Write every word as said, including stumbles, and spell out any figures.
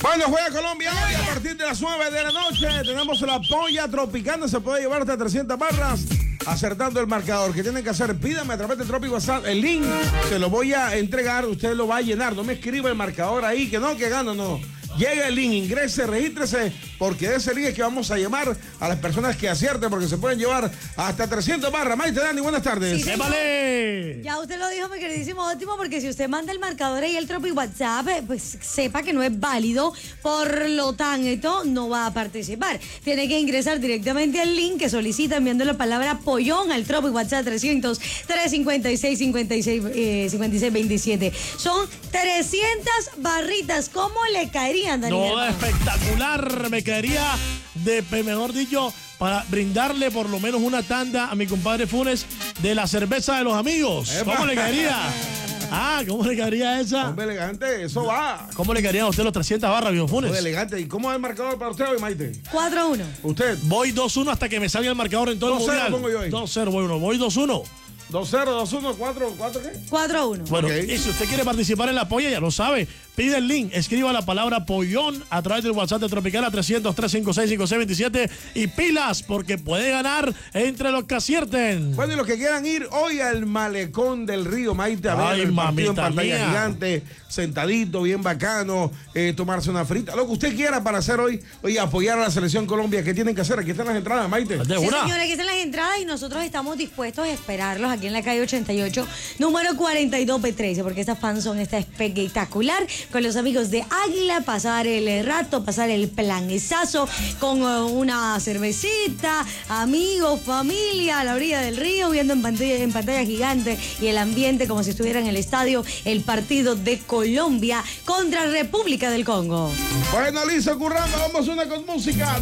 Bueno, juega Colombia hoy a partir de las nueve de la noche. Tenemos la polla tropicana, se puede llevar hasta trescientas barras. Acertando el marcador, que tienen que hacer, pídame a través de Tropic WhatsApp el link, se lo voy a entregar, usted lo va a llenar, no me escriba el marcador ahí, que no, que gano, no. Llega el link, ingrese, regístrese, porque de ese link es que vamos a llamar a las personas que acierten, porque se pueden llevar hasta trescientas barras. Maite, Dani, buenas tardes. Sí, ¡Épale! ya usted lo dijo, mi queridísimo Óptimo, porque si usted manda el marcador ahí el Tropic WhatsApp, pues sepa que no es válido, por lo tanto, no va a participar. Tiene que ingresar directamente al link que solicita enviando la palabra pollón al Tropic WhatsApp trescientos, trescientos cincuenta y seis, cincuenta y seis, eh, cincuenta y seis veintisiete. Son trescientas barritas. ¿Cómo le caerían, Daniel? No, espectacular. Me quedaría de, mejor dicho, para brindarle por lo menos una tanda a mi compadre Funes de la cerveza de los amigos. ¡Epa! ¿Cómo le caería? Ah, ¿cómo le caería esa? Hombre elegante, eso va. ¿Cómo le caerían a usted los trescientas barras, viejo Funes? Hombre elegante. ¿Y cómo es el marcador para usted hoy, Maite? cuatro a uno. Usted. Voy dos uno hasta que me salga el marcador en todo el dos cero mundial. pongo yo ahí. dos cero, voy uno. Voy dos uno. dos cero, dos uno, cuatro, ¿cuatro qué? cuatro a uno. Bueno, Ok. y si usted quiere participar en la polla, ya lo sabe. Pide el link, escriba la palabra pollón a través del WhatsApp de Tropicana trescientos, trescientos cincuenta y seis, cincuenta y seis veintisiete y pilas, porque puede ganar entre los que acierten. Bueno, y los que quieran ir hoy al malecón del río, Maite, a ver Ay, el partido en mamita pantalla mía. gigante, sentadito, bien bacano, eh, tomarse una frita, lo que usted quiera para hacer hoy, hoy apoyar a la selección Colombia. ¿Qué tienen que hacer? Aquí están las entradas, Maite. De Sí, una. señores, aquí están las entradas y nosotros estamos dispuestos a esperarlos aquí en la calle ochenta y ocho, número cuarenta y dos B trece, porque estas fans son esta espectacular, con los amigos de Águila, pasar el rato, pasar el planesazo con uh, una cervecita, amigos, familia, a la orilla del río, viendo en pantalla, en pantalla gigante y el ambiente como si estuviera en el estadio, el partido de Colombia contra República del Congo. Bueno, listo, currando, vamos una con música.